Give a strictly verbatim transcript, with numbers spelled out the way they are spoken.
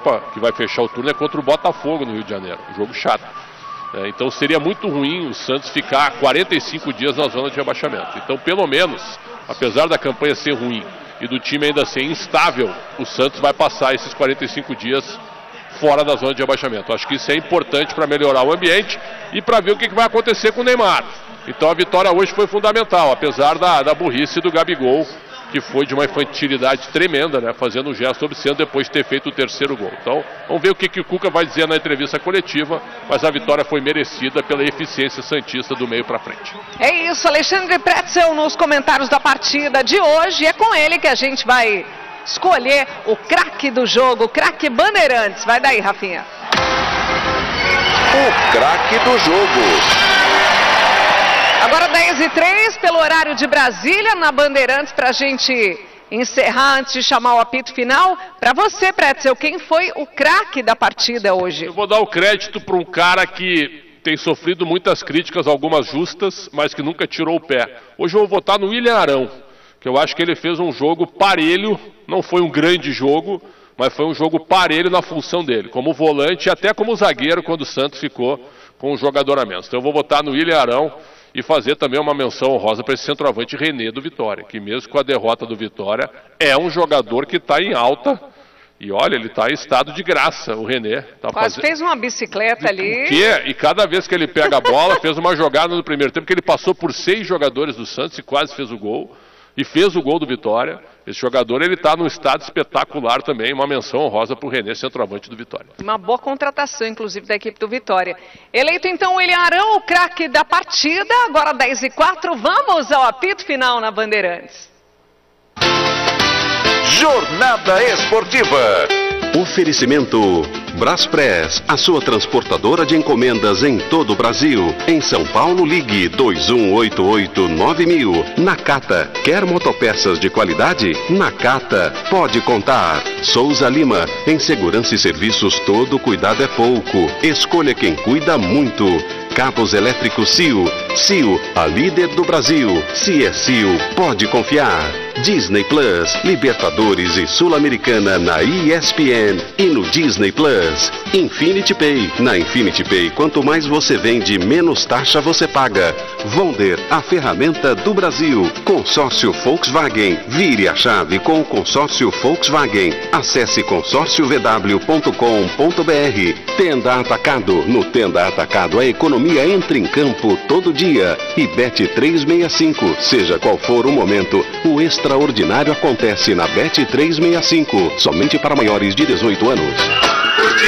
Copa, que vai fechar o turno, é contra o Botafogo no Rio de Janeiro. Um jogo chato. É, então seria muito ruim o Santos ficar quarenta e cinco dias na zona de rebaixamento. Então, pelo menos, apesar da campanha ser ruim e do time ainda ser instável, o Santos vai passar esses quarenta e cinco dias fora da zona de rebaixamento. Acho que isso é importante para melhorar o ambiente e para ver o que vai acontecer com o Neymar. Então a vitória hoje foi fundamental, apesar da, da burrice do Gabigol, que foi de uma infantilidade tremenda, né, fazendo um gesto obsceno depois de ter feito o terceiro gol. Então, vamos ver o que, que o Cuca vai dizer na entrevista coletiva, mas a vitória foi merecida pela eficiência santista do meio para frente. É isso, Alexandre Pretzel nos comentários da partida de hoje, é com ele que a gente vai escolher o craque do jogo, o craque Bandeirantes. Vai daí, Rafinha. O craque do jogo. Agora dez e três, pelo horário de Brasília, na Bandeirantes, para a gente encerrar antes de chamar o apito final. Para você, Pretzel, quem foi o craque da partida hoje? Eu vou dar o crédito para um cara que tem sofrido muitas críticas, algumas justas, mas que nunca tirou o pé. Hoje eu vou votar no William Arão, que eu acho que ele fez um jogo parelho, não foi um grande jogo, mas foi um jogo parelho na função dele, como volante e até como zagueiro, quando o Santos ficou com um jogador a menos. Então eu vou votar no William Arão e fazer também uma menção honrosa para esse centroavante René do Vitória, que mesmo com a derrota do Vitória, é um jogador que está em alta. E olha, ele está em estado de graça, o René. Tá Quase fazendo... fez uma bicicleta ali. O quê? E cada vez que ele pega a bola, fez uma jogada no primeiro tempo, que ele passou por seis jogadores do Santos e quase fez o gol. E fez o gol do Vitória. Esse jogador, ele está num estado espetacular também. Uma menção honrosa para o René, centroavante do Vitória. Uma boa contratação, inclusive, da equipe do Vitória. Eleito, então, o William Arão, o craque da partida. Agora dez e quatro, vamos ao apito final na Bandeirantes. Jornada Esportiva. Oferecimento Braspress, a sua transportadora de encomendas em todo o Brasil. Em São Paulo, ligue dois um oito oito nove mil. Nakata, quer motopeças de qualidade? Nakata, pode contar. Souza Lima, em segurança e serviços todo cuidado é pouco. Escolha quem cuida muito. Cabos elétricos C I O. C I O, a líder do Brasil. Se é C I O, pode confiar. Disney Plus, Libertadores e Sul-Americana na E S P N e no Disney Plus. Infinity Pay, na Infinity Pay, quanto mais você vende, menos taxa você paga. Vonder, a ferramenta do Brasil. Consórcio Volkswagen, vire a chave com o consórcio Volkswagen. Acesse consórcio v w ponto com ponto b r. Tenda Atacado, no Tenda Atacado a economia entra em campo todo dia. E Bet trezentos e sessenta e cinco, seja qual for o momento, o extraordinário acontece na Bet trezentos e sessenta e cinco, somente para maiores de dezoito anos.